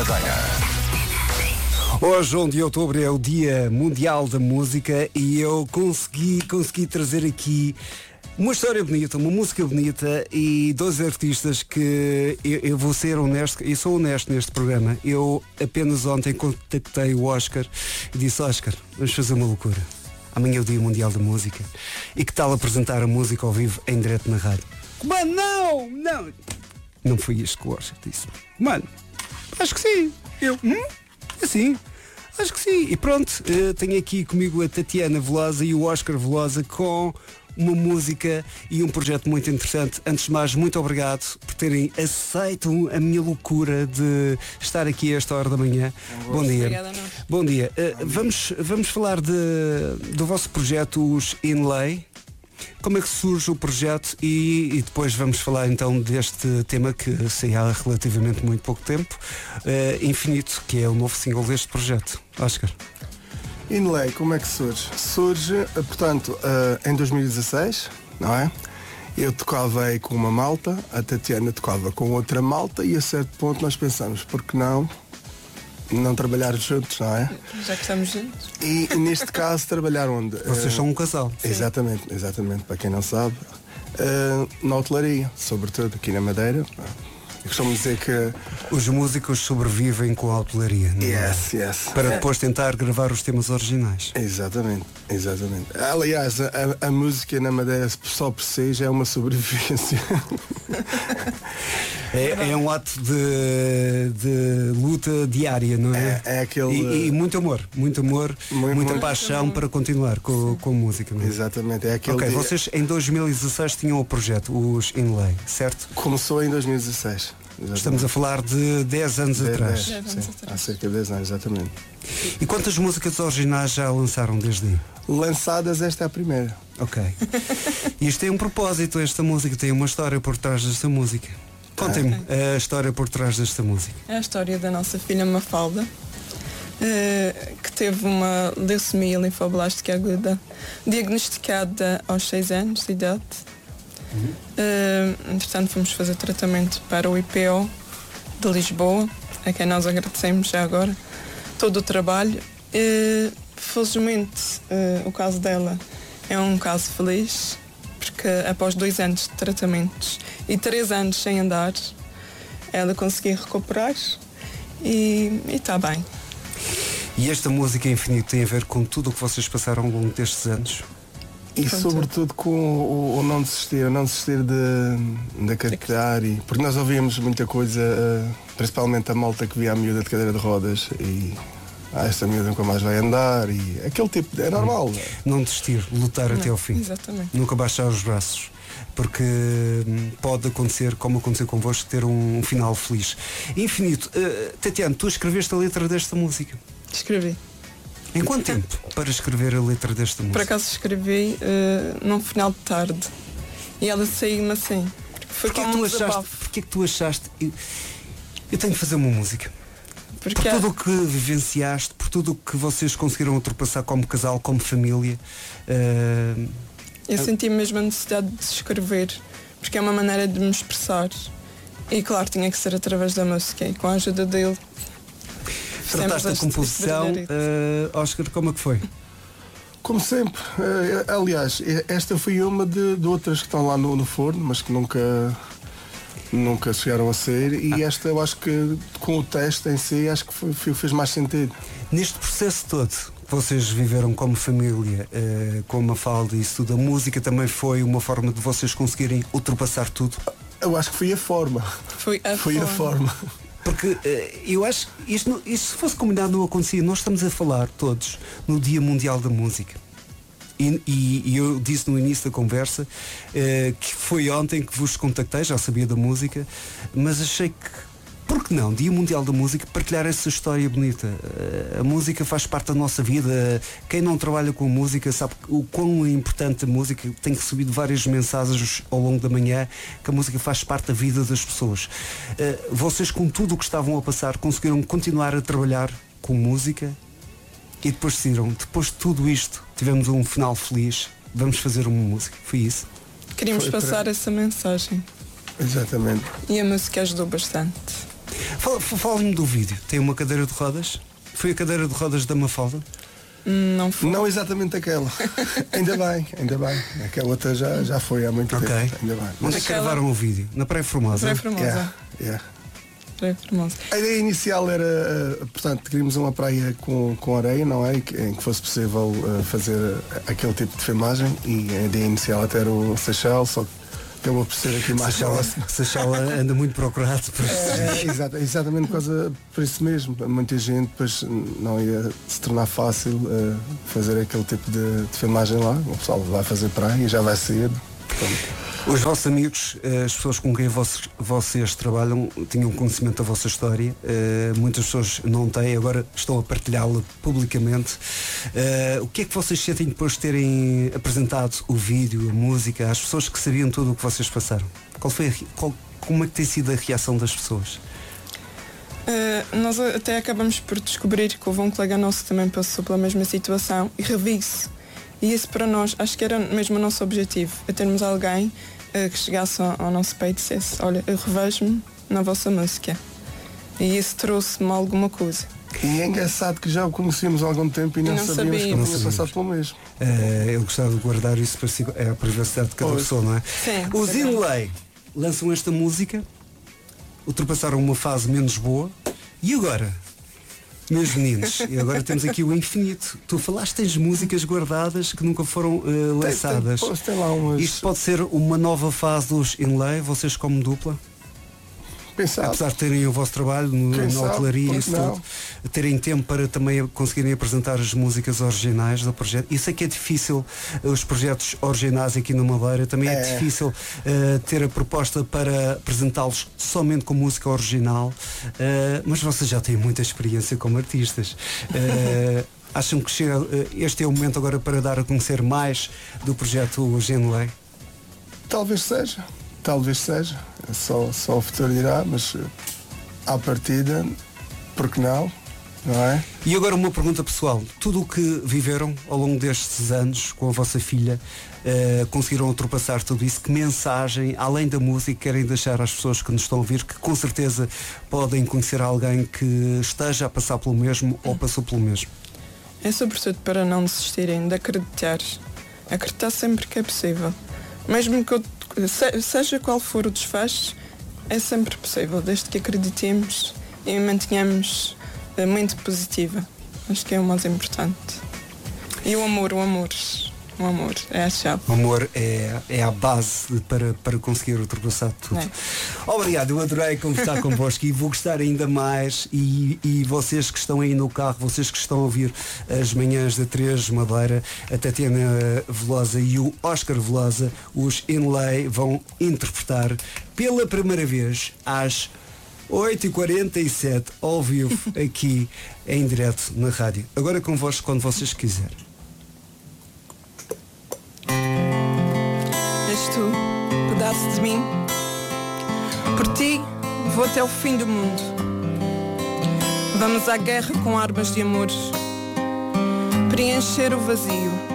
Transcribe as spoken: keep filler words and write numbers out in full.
Madeira. Hoje, onze de outubro, é o Dia Mundial da Música e eu consegui, consegui trazer aqui uma história bonita, uma música bonita e dois artistas que eu, eu vou ser honesto, e sou honesto neste programa. Eu apenas ontem contactei o Oscar e disse: Oscar, vamos fazer uma loucura. Amanhã é o Dia Mundial da Música. E que tal apresentar a música ao vivo em direto na rádio? Mano, não, não. Não foi isto que o Oscar disse. Mano, acho que sim. Eu, hum? Assim, acho que sim. E pronto, uh, tenho aqui comigo a Tatiana Velosa e o Oscar Velosa com uma música e um projeto muito interessante. Antes de mais, muito obrigado por terem aceito a minha loucura de estar aqui a esta hora da manhã. Bom, Bom dia. Obrigada, Bom dia. Uh, vamos, vamos falar de, do vosso projeto, os Inlay. Como é que surge o projeto e, e depois vamos falar então deste tema que saiu há relativamente muito pouco tempo, uh, Infinito, que é o novo single deste projeto. Oscar. Inlay, como é que surge? Surge, portanto, uh, em dois mil e dezasseis, não é? Eu tocava aí com uma malta, a Tatiana tocava com outra malta e a certo ponto nós pensamos, por que não não trabalhar juntos, não é? Já que estamos juntos. E, e neste caso trabalhar onde? Vocês uh, são um casal. Exatamente, exatamente, para quem não sabe. Uh, na hotelaria, sobretudo aqui na Madeira. Eu costumo dizer que os músicos sobrevivem com a hotelaria, não é? Yes, yes. Para depois tentar gravar os temas originais. Exatamente, exatamente. Aliás, a, a música na Madeira só por si já é uma sobrevivência. É, é um ato de, de luta diária, não é? É, é aquele... E, e muito amor, muito amor, muito, muita muito paixão para continuar com, com a música. Não é? Exatamente, é aquele... Ok, dia... vocês em dois mil e dezasseis tinham o projeto, os Inlay, certo? Começou em dois mil e dezasseis. Exatamente. Estamos a falar de dez anos de, atrás. dez, sim, há cerca de dez anos, exatamente. E quantas músicas originais já lançaram desde aí? Lançadas, esta é a primeira. Ok. E isto tem um propósito, esta música tem uma história por trás desta música. Contem-me a história por trás desta música. É a história da nossa filha Mafalda, que teve uma leucemia linfoblástica aguda, diagnosticada aos seis anos de idade. Uhum. Uh, entretanto fomos fazer tratamento para o I P O de Lisboa, a quem nós agradecemos já agora todo o trabalho. Uh, felizmente uh, o caso dela é um caso feliz, porque após dois anos de tratamentos e três anos sem andar, ela conseguiu recuperar e está bem. E esta música Infinito tem a ver com tudo o que vocês passaram ao longo destes anos? E sobretudo com o, o não desistir, o não desistir de, de acreditar, e, porque nós ouvíamos muita coisa, uh, principalmente a malta que via a miúda de cadeira de rodas e ah, esta miúda nunca mais vai andar, e aquele tipo, é normal. Não desistir, lutar não, até ao fim. Exatamente. Nunca baixar os braços, porque hum, pode acontecer, como aconteceu convosco, ter um, um final feliz. Infinito, uh, Tatiana, tu escreveste a letra desta música? Escrevi. Em quanto tempo para escrever a letra desta música? Por acaso escrevi uh, num final de tarde e ela saiu-me assim. Foi Porquê como que tu um achaste, desabafo. porquê que tu achaste eu, eu tenho que fazer uma música? Porque por tudo o que vivenciaste, por tudo o que vocês conseguiram ultrapassar como casal, como família. Uh, eu senti mesmo a necessidade de escrever, porque é uma maneira de me expressar. E claro, tinha que ser através da música e com a ajuda dele. Trataste a composição, uh, Oscar, como é que foi? Como sempre, uh, aliás, esta foi uma de, de outras que estão lá no, no forno, mas que nunca, nunca chegaram a sair, e ah. esta eu acho que com o teste em si, acho que foi, foi, fez mais sentido. Neste processo todo que vocês viveram como família, uh, com a Mafalda e isso tudo, a música também foi uma forma de vocês conseguirem ultrapassar tudo? Eu acho que foi a forma. Foi a foi forma. A forma. Porque uh, eu acho que isto, isto se fosse combinado não acontecia. Nós estamos a falar todos no Dia Mundial da Música. E, e, e eu disse no início da conversa uh, que foi ontem que vos contactei, já sabia da música, mas achei que, por que não, Dia Mundial da Música, partilhar essa história bonita. Uh, a música faz parte da nossa vida. Quem não trabalha com música sabe o quão importante a música. Tem recebido várias mensagens ao longo da manhã que a música faz parte da vida das pessoas. Uh, vocês, com tudo o que estavam a passar, conseguiram continuar a trabalhar com música e depois decidiram, depois de tudo isto, tivemos um final feliz, vamos fazer uma música. Foi isso? Queríamos Foi passar para... essa mensagem. Exatamente. E a música ajudou bastante. Fala- Fala-me do vídeo. Tem uma cadeira de rodas? Foi a cadeira de rodas da Mafalda? Não foi. Não exatamente aquela. Ainda bem, ainda bem. Aquela outra já, já foi há muito Ok. tempo. Ainda bem. Onde é que Aquela- gravaram o vídeo? Na Praia Formosa? Praia Formosa. Yeah, yeah. Praia Formosa. A ideia inicial era, uh, portanto, queríamos uma praia com, com areia, não é? Em que, em que fosse possível uh, fazer uh, aquele tipo de filmagem, e a ideia inicial até era o Seychelles, só que acabou por ser aqui mais próximo. Seychelles anda muito procurado por É, exato, exatamente por, causa, por isso mesmo. Muita gente depois não ia se tornar fácil uh, fazer aquele tipo de, de filmagem lá. O pessoal vai fazer praia e já vai cedo. Portanto, Os vossos amigos, as pessoas com quem vocês, vocês trabalham, tinham conhecimento da vossa história. Uh, muitas pessoas não têm, agora estão a partilhá-la publicamente. Uh, o que é que vocês sentem depois de terem apresentado o vídeo, a música, às pessoas que sabiam tudo o que vocês passaram? Qual foi a, re- qual, como é que tem sido a reação das pessoas? Uh, nós até acabamos por descobrir que houve um colega nosso que também passou pela mesma situação e reviu-se. E isso para nós, acho que era mesmo o nosso objetivo, é termos alguém uh, que chegasse ao, ao nosso peito e dissesse: olha, eu revejo-me na vossa música. E isso trouxe-me alguma coisa. e é engraçado que já o conhecíamos há algum tempo e não, E não sabíamos que sabíamos. ele tinha passado pelo mesmo. Uh, eu gostava de guardar isso para si, é a privacidade de cada Pois. pessoa, não é? Sim. Os Inlay lançam esta música, ultrapassaram uma fase menos boa, e agora? Meus meninos, e agora temos aqui o infinito. Tu falaste, tens músicas guardadas que nunca foram uh, lançadas. Tem, tem, tem lá umas... Isto pode ser uma nova fase dos Inlay, vocês como dupla? Pensar. Apesar de terem o vosso trabalho no, Quem na sabe, hotelaria e porque isso não? tudo, terem tempo para também conseguirem apresentar as músicas originais do projeto. Isso é que é difícil, os projetos originais aqui na Madeira, também é, É. difícil uh, ter a proposta para apresentá-los somente com música original, uh, mas vocês já têm muita experiência como artistas. Uh, acham que chega, uh, este é o momento agora para dar a conhecer mais do projeto Genley? Talvez seja, talvez seja. Só, só o futuro dirá, mas eh, à partida, porque não? Não é? E agora uma pergunta pessoal. Tudo o que viveram ao longo destes anos com a vossa filha, uh, conseguiram ultrapassar tudo isso? Que mensagem, além da música, querem deixar às pessoas que nos estão a ouvir, que com certeza podem conhecer alguém que esteja a passar pelo mesmo ou passou pelo mesmo? É sobretudo para não desistirem de acreditar. Acreditar sempre que é possível. Mesmo que eu, se- seja qual for o desfecho, é sempre possível, desde que acreditemos e mantenhamos a mente positiva. Acho que é o mais importante. E o amor, o amor. O amor é a chave. O amor é, é a base de- para, para conseguir ultrapassar tudo. É. Obrigado, eu adorei conversar convosco e vou gostar ainda mais. E, e vocês que estão aí no carro, vocês que estão a ouvir as manhãs da três Madeira, a Tatiana Velosa e o Oscar Velosa, os Inlay, vão interpretar pela primeira vez às oito e quarenta e sete ao vivo aqui em direto na rádio. Agora convosco quando vocês quiserem. És tu, pedaço de mim. Por ti, vou até o fim do mundo. Vamos à guerra com armas de amor, preencher o vazio.